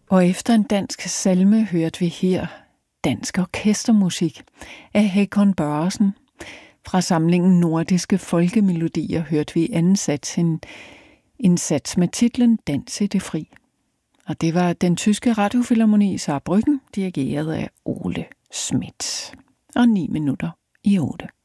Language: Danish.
Og efter en dansk salme hørte vi her dansk orkestermusik af Hakon Børresen. Fra samlingen Nordiske Folkemelodier hørte vi anden sats, en sats med titlen Dans i det fri. Og det var den tyske radiofilharmoni Saarbrücken, dirigeret af Ole Schmidt. Og 9 minutter i 8.